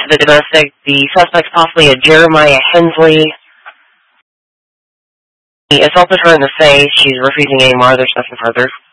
the domestic. The suspect's possibly a Jeremiah Hensley. He assaulted her in the face. She's refusing any more. There's nothing further.